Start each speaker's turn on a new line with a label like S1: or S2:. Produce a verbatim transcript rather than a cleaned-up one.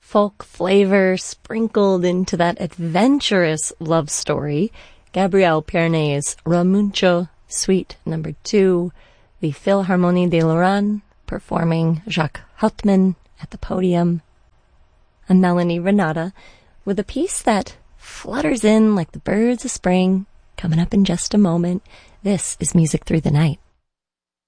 S1: folk flavor sprinkled into that adventurous love story. Gabriel Piernet's Ramuncho Suite Number Two, the Philharmonie de Lorraine performing Jacques Hauptmann at the podium, and Melanie Renata with a piece that flutters in like the birds of spring, coming up in just a moment. This is Music Through the Night.